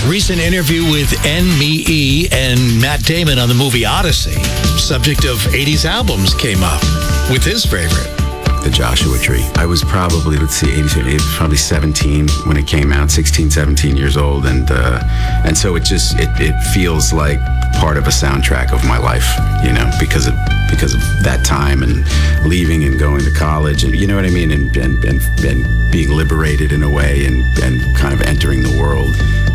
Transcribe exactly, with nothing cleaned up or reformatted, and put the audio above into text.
Recent interview with N M E and Matt Damon on the movie Odyssey. Subject of eighties albums came up with his favorite. The Joshua Tree. I was probably, let's see, eighty, probably seventeen when it came out, sixteen, seventeen years old. And uh, and so it just, it, it feels like part of a soundtrack of my life, you know, because of because of that time and leaving and going to college and, you know what I mean, and and, and, and being liberated in a way and, and kind of entering the world.